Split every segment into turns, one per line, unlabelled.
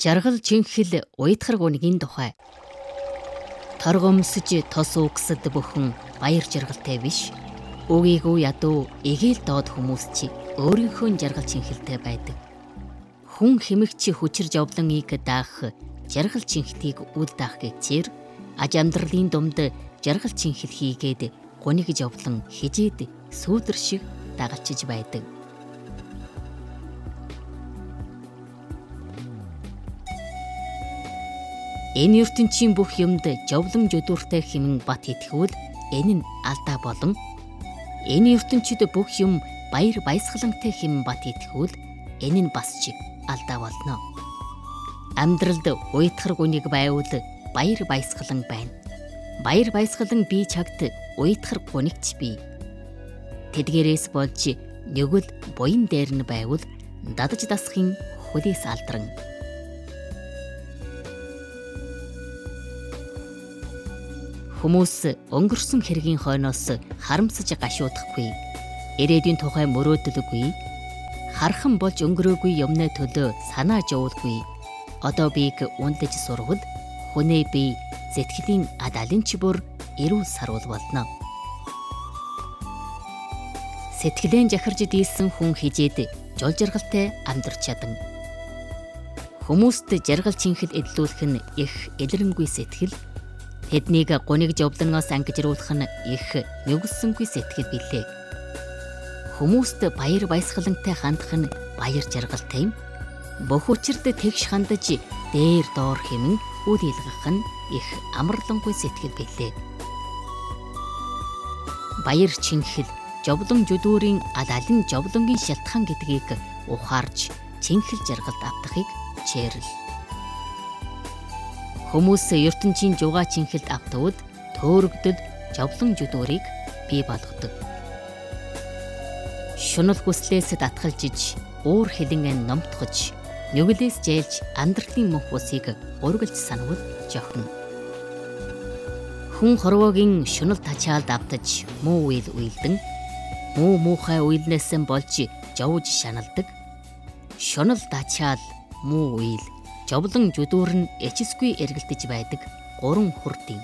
Жаргал чинхэл уйтхар гүнгийн тухай. Торгомсож тос үгсэд бүхэн баяр жаргалтай биш. Өгийгүү ядуу эгээл доод хүмүүс чи өөрийнхөө жаргал чинхэлтэй байдаг. Хүн хэмэгчи хүчир жовлоныг даах жаргал чинхтийг үл даах гэчээр аж амьдралын дунд жаргал чинхэл хийгээд гуниг жовлон хижээд сүүдэр шиг дагалчиж байдаг. Энэ ертөнцийн бүх юмд жовлон жөдүүртэй хэмээн бат итгэвэл энэ нь алдаа болон энэ ертөнцид бүх юм баяр баясгалантай хэмээн бат итгэвэл энэ нь бас ч алдаа болно. Амьдралд уйтхар гүнийг байвал баяр баясгалан байна. Баяр баясгалан бие чагт уйтхар гүнигч бий. Тэдгээрээс болж нэгэл буян дээр нь байвал дадаж дасахын хөлөөс алдран. Хүмүүс өнгөрсөн хэргийн хойноос харамсаж гашуудахгүй. Ирээдүйн тухай мөрөөдөлгүй. Хархан болж өнгөрөөгүй юмны төлөө санаа зовлгүй. Одоо бийг унтаж сурвал хүнээ бие сэтгэлийн адалинч бүр эрүүл саруул болно. Сэтгэлэн жахарж дийлсэн хүн хижээд жол жаргалтай амьдарч чадан. Хүмүүст жаргал чинхэл эдлүүлэх нь их элэрэнгүй сэтгэл. Тэднийг гуниг жовлоноос ангижруулах нь их нүгсэнгүй сэтгэл билээ. Хүмүүст баяр баясгалантай хандах нь баяр жаргалтай юм. Бүх учирд тэгш хандаж дээр доор хэмэн үл илгах нь их амарлангүй сэтгэл билээ. Баяр чинхэл жовлон жүдүүрийн алалын жовлонгийн шалтгаан гэдгийг ухаарч чинхэл жаргалд автахыг чээрэл. Хүмүүс ертөнцийн жугаа чинхэлд автууд төөрөгдөд жовлон жүдүүрийг бий болгодог. Шунал хүслээс татгалжиж, уур хилэн номтгож, нүглээс жээлж амьдралын мөнх усыг ургалж санавал жохно. Хүн хорвоогийн шунал тачаалд автаж муу үйл уйлдан, муухай уйлнээсэн болж жовж шаналдаг. Шунал тачаал муу үйл жовлон жүдүүр нь эчсгүй эргэлдэж байдаг гурван хүрдэм.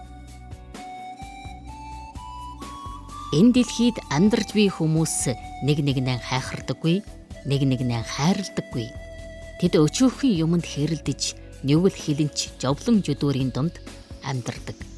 Энэ дэлхийд амьдарч буй хүмүүс нэг нэгнээ хайхардаггүй, нэг нэгнээ хайрладаггүй. Тэд өчүүхэн юмд хэрэлдэж, нүгэл хилэнч жовлон жүдүүрийн дунд амьдардаг.